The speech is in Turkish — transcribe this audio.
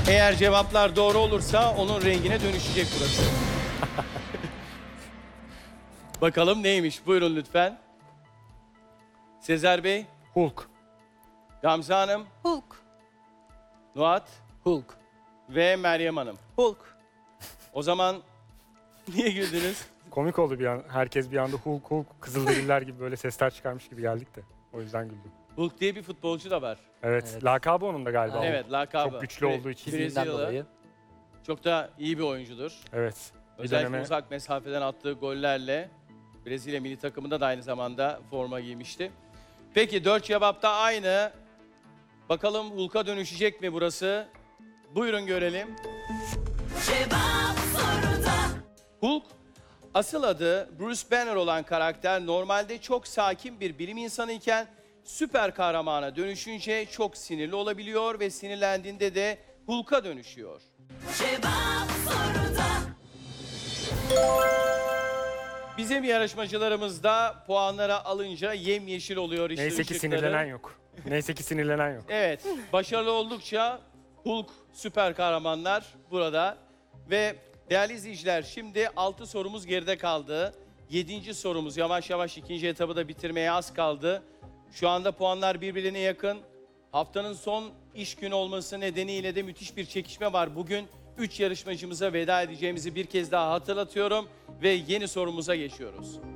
Eğer cevaplar doğru olursa onun rengine dönüşecek burası. Bakalım neymiş? Buyurun lütfen. Sezer Bey, Hulk. Gamze Hanım, Hulk. Nuhat Hulk. ve Meryem Hanım. Hulk. O zaman niye güldünüz? Komik oldu bir an. Herkes bir anda Hulk Hulk Kızılderililer gibi böyle sesler çıkarmış gibi geldik de. O yüzden güldüm. Hulk diye bir futbolcu da var. Evet. Evet. Lakabı onun da galiba. Evet, lakabı. Çok güçlü olduğu için. Fiziğinden Brezilyalı. dolayı. Çok da iyi bir oyuncudur. Evet. Bir Özellikle döneme uzak mesafeden attığı gollerle Brezilya milli takımında da aynı zamanda forma giymişti. Peki 4 cevapta aynı. Bakalım Hulk'a dönüşecek mi burası? Buyurun görelim. Cevap soruda. Hulk, asıl adı Bruce Banner olan karakter normalde çok sakin bir bilim insanı iken süper kahramana dönüşünce çok sinirli olabiliyor ve sinirlendiğinde de Hulk'a dönüşüyor. Cevap soruda. Bizim yarışmacılarımız da puanlara alınca yemyeşil oluyor işte neyse ki ışıkları. sinirlenen yok. Neyse ki sinirlenen yok. Evet, başarılı oldukça Hulk süper kahramanlar burada. Ve değerli izleyiciler, şimdi 6 sorumuz geride kaldı. 7. sorumuz yavaş yavaş ikinci etabı da bitirmeye az kaldı. Şu anda puanlar birbirine yakın. Haftanın son iş günü olması nedeniyle de müthiş bir çekişme var. Bugün 3 yarışmacımıza veda edeceğimizi bir kez daha hatırlatıyorum ve yeni sorumuza geçiyoruz.